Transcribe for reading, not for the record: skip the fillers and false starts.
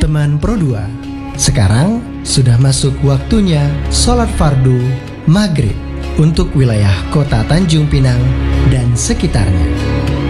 teman Pro 2. Sekarang sudah masuk waktunya sholat fardu maghrib untuk wilayah kota Tanjung Pinang dan sekitarnya.